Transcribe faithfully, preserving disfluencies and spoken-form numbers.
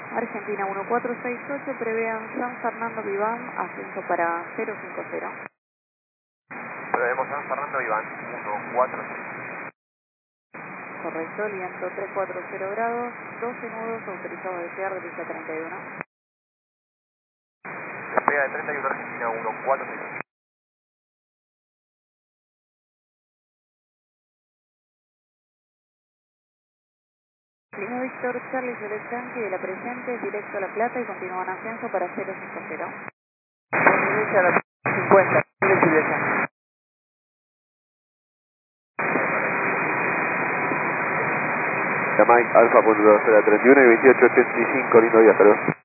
Argentina uno cuatro seis ocho, prevean San Fernando Viván, ascenso para cero cinco cero. Prevemos San Fernando Viván, uno cuatro seis. Correcto, viento trescientos cuarenta grados, doce nudos autorizados a despegar de pista treinta y uno. Despega de treinta y uno Argentina uno cuatro seis ocho. Lima Víctor Charlie Juliet Yankee de la presente, directo a La Plata y continúan ascenso para cero cinco cero. Derecha a la cincuenta, Charlie Juliet Yankee. Mike Alfa punto cero treinta y uno y veintiocho ochenta y cinco, lindo día, hasta luego.